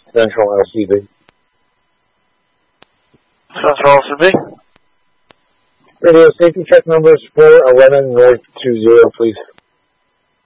Central LCB. Central LCB. Radio safety check number is 411 North 20, please.